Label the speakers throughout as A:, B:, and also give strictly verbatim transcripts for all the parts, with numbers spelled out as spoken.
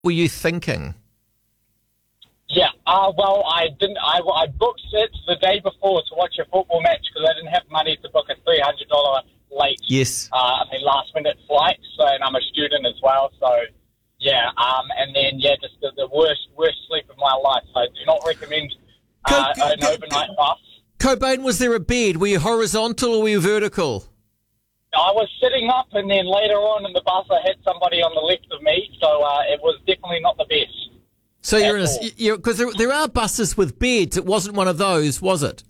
A: were you thinking?
B: Yeah, uh, well, I didn't. I, I booked it the day before to watch a football match because I didn't have money to book a three hundred dollars late,
A: Yes.
B: uh, I mean, last minute flight. So, and I'm a student as well. So, yeah. Um, and then yeah, just the, the worst worst sleep of my life. So I do not recommend uh,
A: Co-
B: an overnight bus.
A: Cobain, was there a bed? Were you horizontal or were you vertical?
B: I was sitting up, and then later on in the bus, I had somebody on the left of me. So uh, it was definitely not the best.
A: So you're in a, you're because there, there are buses with beds. It wasn't one of those, was it?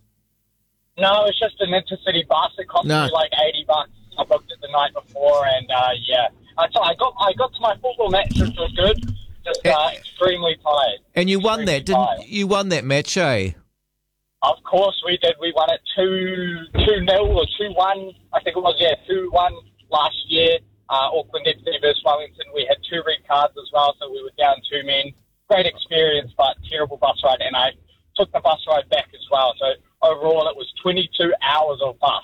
B: No, it's just an intercity bus. It cost
A: No.
B: me like eighty bucks. I booked it the night before, and uh, yeah, I, so I got I got to my football match, which was good. Just uh, extremely tired.
A: And you won
B: Extremely
A: that, didn't
B: tired.
A: you? Won that match, eh?
B: Of course we did. We won it two two nil or two one. I think it was yeah two one last year. Uh, Auckland F C versus Wellington. We had two red cards as well, so we were down two men. Great experience, but terrible bus ride, and I took the bus ride back as well. So overall, it was twenty-two hours of bus.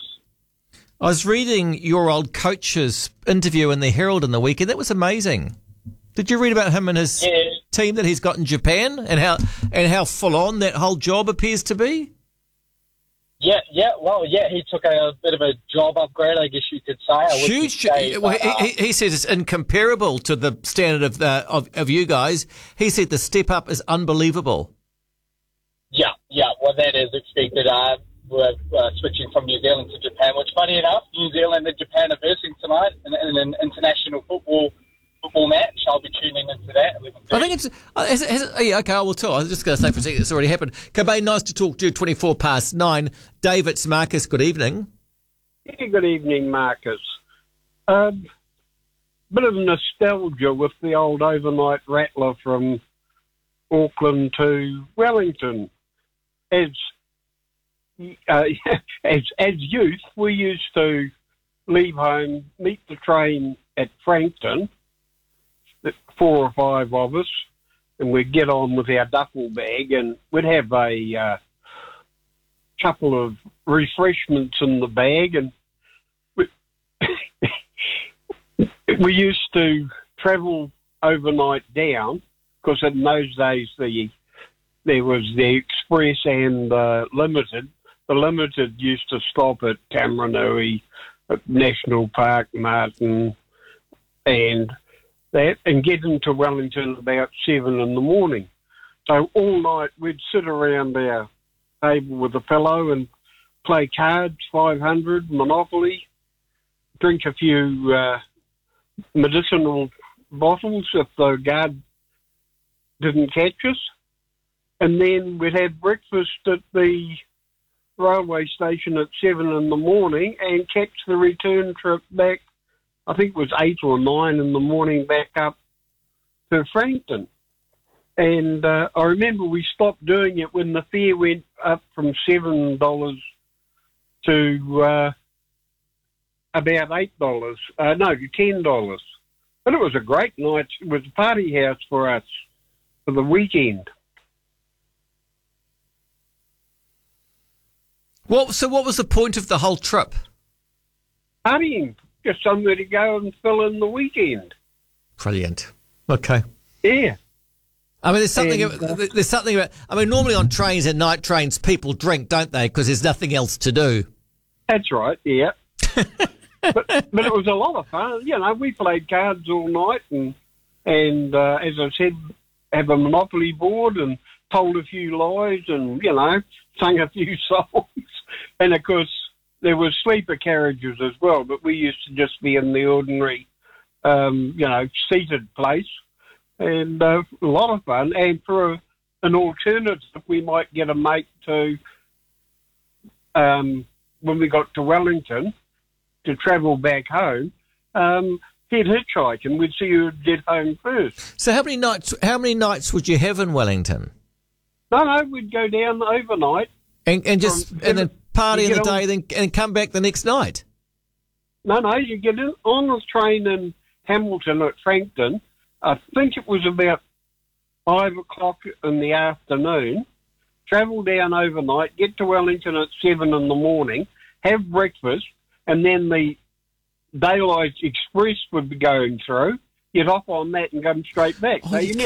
A: I was reading your old coach's interview in the Herald in the weekend. That was amazing. Did you read about him and his
B: Yeah.
A: team that he's got in Japan and how and how full on that whole job appears to be?
B: Yeah, yeah, well, yeah, he took a bit of a job upgrade, I guess you could say. I wouldn't
A: Huge.
B: say,
A: well,
B: but, uh,
A: he, he says it's incomparable to the standard of, the, of of you guys. He said the step up is unbelievable.
B: yeah, yeah, well, that is expected. Uh, we're uh, switching from New Zealand to Japan, which, funny enough, New Zealand and Japan are versing tonight in, in an international football football match. I'll be tuning into that.
A: I think it's, uh, has it, has it, oh, yeah, okay, I will tell. I was just going to say for a second, it's already happened. Cobain, nice to talk to you, twenty-four past nine. David Marcus, good evening.
C: Yeah, good evening, Marcus. Um, bit of nostalgia with the old overnight rattler from Auckland to Wellington. As uh, as as youth, we used to leave home, meet the train at Frankton, four or five of us, and we'd get on with our duffel bag, and we'd have a uh, couple of refreshments in the bag, and we, we used to travel overnight down, because in those days the there was the Express and the Limited. The Limited used to stop at Tamaranui, at National Park, Martin, and that, and get into Wellington about seven in the morning. So all night we'd sit around our table with a fellow and play cards, five hundred, Monopoly, drink a few uh, medicinal bottles if the guard didn't catch us, and then we'd have breakfast at the railway station at seven in the morning and catch the return trip back. I think it was eight or nine in the morning back up to Frankton. And uh, I remember we stopped doing it when the fare went up from seven dollars to uh, about eight dollars. Uh, no, to ten dollars. But it was a great night. It was a party house for us for the weekend.
A: Well, so what was the point of the whole trip?
C: Partying. Just somewhere to go and fill in the weekend.
A: Brilliant. Okay.
C: Yeah.
A: I mean, there's something.
C: And, uh,
A: there's something about. I mean, normally on trains and night trains, people drink, don't they? Because there's nothing else to do.
C: That's right. Yeah. but but it was a lot of fun. You know, we played cards all night, and and uh, as I said, have a Monopoly board and told a few lies, and you know, sang a few songs, and of course there were sleeper carriages as well. But we used to just be in the ordinary, um, you know, seated place. And uh, a lot of fun. And for a, an alternative, we might get a mate to, um, when we got to Wellington, to travel back home, um, he'd hitchhike and we'd see who'd get home first.
A: So how many nights? How many nights would you have in Wellington?
C: No, no, we'd go down overnight.
A: And and just
C: From,
A: and then party in the
C: on,
A: day, then and come back the next night.
C: No, no, you get in, on the train in Hamilton at Frankton. I think it was about five o'clock in the afternoon, travel down overnight, get to Wellington at seven in the morning, have breakfast, and then the Daylight Express would be going through. get off on that and come straight back.
A: Oh,
C: so
A: you
C: you